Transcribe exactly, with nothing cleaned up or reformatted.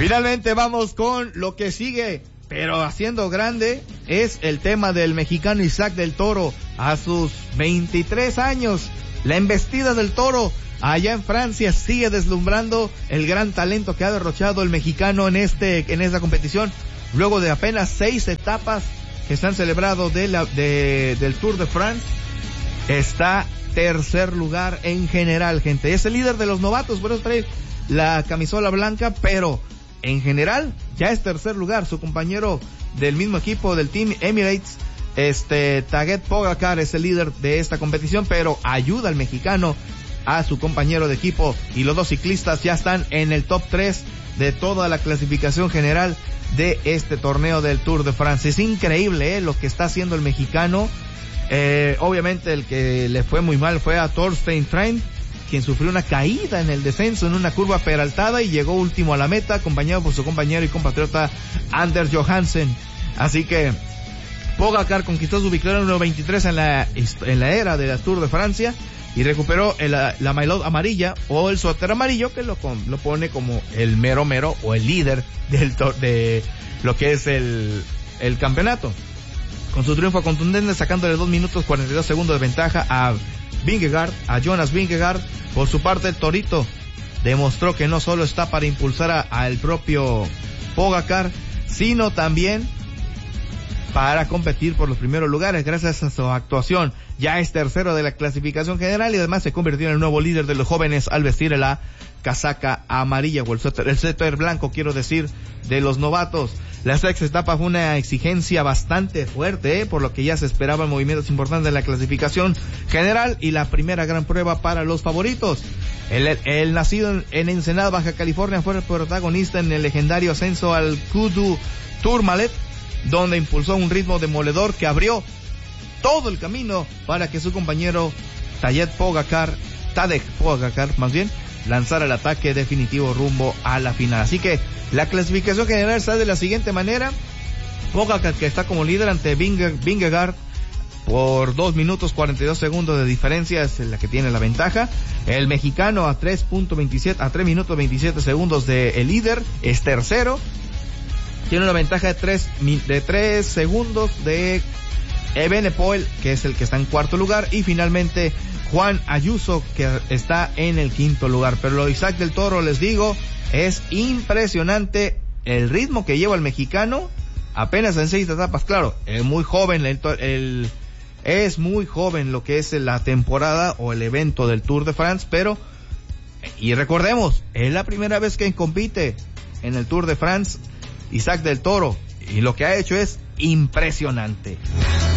Finalmente vamos con lo que sigue, pero haciendo grande, es el tema del mexicano Isaac del Toro. A sus veintitrés años, la embestida del Toro allá en Francia sigue deslumbrando el gran talento que ha derrochado el mexicano en este, en esta competición. Luego de apenas seis etapas que se han celebrado de la, de, del Tour de France, está tercer lugar en general, gente. Es el líder de los novatos, por eso trae la camisola blanca, pero en general ya es tercer lugar. Su compañero del mismo equipo del Team Emirates, este Tadej Pogačar, es el líder de esta competición, pero ayuda al mexicano a su compañero de equipo, y los dos ciclistas ya están en el top tres de toda la clasificación general de este torneo del Tour de France. Es increíble, ¿eh?, lo que está haciendo el mexicano. Eh, obviamente el que le fue muy mal fue a Thorstein Freund, quien sufrió una caída en el descenso en una curva peraltada y llegó último a la meta, acompañado por su compañero y compatriota Anders Johansen. Así que Pogačar conquistó su victoria número veintitrés en la, en la era de la Tour de Francia y recuperó el, la maillot amarilla o el suéter amarillo, que lo, lo pone como el mero mero o el líder del de lo que es el, el campeonato. Con su triunfo contundente, sacándole dos minutos cuarenta y dos segundos de ventaja a Vingegaard, a Jonas Vingegaard. Por su parte, el Torito demostró que no solo está para impulsar al propio Pogačar, sino también para competir por los primeros lugares gracias a su actuación. Ya es tercero de la clasificación general y además se convirtió en el nuevo líder de los jóvenes al vestir la casaca amarilla o el suéter, el suéter blanco, quiero decir, de los novatos. La sexta etapa fue una exigencia bastante fuerte, ¿eh? por lo que ya se esperaban movimientos importantes en la clasificación general y la primera gran prueba para los favoritos. El, el, el nacido en, en Ensenada, Baja California, fue el protagonista en el legendario ascenso al Kudu Tourmalet, donde impulsó un ritmo demoledor que abrió todo el camino para que su compañero Tadej Pogačar, Tadej Pogačar más bien, lanzara el ataque definitivo rumbo a la final. Así que la clasificación general está de la siguiente manera: Pogačar, que está como líder ante Vingegaard por dos minutos cuarenta y dos segundos de diferencia, es la que tiene la ventaja. El mexicano a tres punto veintisiete, a tres minutos veintisiete segundos de el líder, es tercero. Tiene una ventaja de tres, de tres segundos de Evenepoel, que es el que está en cuarto lugar, y finalmente Juan Ayuso, que está en el quinto lugar. Pero lo de Isaac del Toro, les digo, es impresionante el ritmo que lleva el mexicano, apenas en seis etapas. Claro, es muy joven, el, el, es muy joven lo que es la temporada o el evento del Tour de France, pero, y recordemos, es la primera vez que compite en el Tour de France Isaac del Toro, y lo que ha hecho es impresionante.